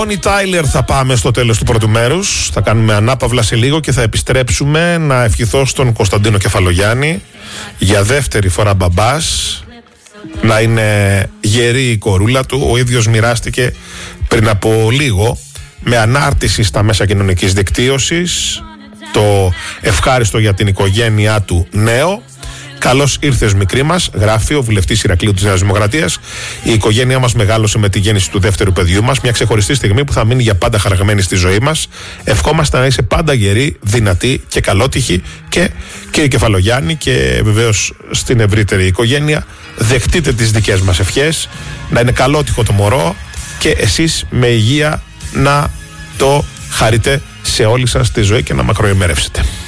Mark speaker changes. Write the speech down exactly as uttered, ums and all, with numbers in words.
Speaker 1: Bonnie Tyler θα πάμε στο τέλος του πρώτου μέρους. Θα κάνουμε ανάπαυλα σε λίγο και θα επιστρέψουμε να ευχηθώ στον Κωνσταντίνο Κεφαλογιάννη για δεύτερη φορά μπαμπάς, να είναι γερή η κορούλα του. Ο ίδιος μοιράστηκε πριν από λίγο με ανάρτηση στα μέσα κοινωνικής δικτύωσης το ευχάριστο για την οικογένειά του νέο. Καλώς ήρθες μικρή μας, γράφει ο βουλευτής Ηρακλείου της Νέας Δημοκρατίας. Η οικογένειά μας μεγάλωσε με τη γέννηση του δεύτερου παιδιού μας. Μια ξεχωριστή στιγμή που θα μείνει για πάντα χαραγμένη στη ζωή μας. Ευχόμαστε να είσαι πάντα γερή, δυνατή και καλότυχη. Και κύριε Κεφαλογιάννη, και βεβαίως στην ευρύτερη οικογένεια, δεχτείτε τις δικές μας ευχές. Να είναι καλότυχο το μωρό και εσείς με υγεία να το χαρείτε σε όλη σας τη ζωή και να μακροημερεύσετε.